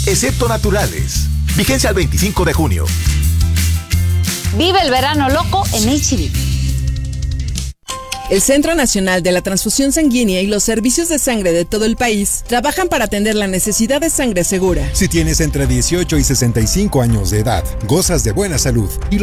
excepto naturales. Vigencia al 25 de junio. Vive el verano loco en H-E-B. El Centro Nacional de la Transfusión Sanguínea y los servicios de sangre de todo el país trabajan para atender la necesidad de sangre segura. Si tienes entre 18 y 65 años de edad, gozas de buena salud y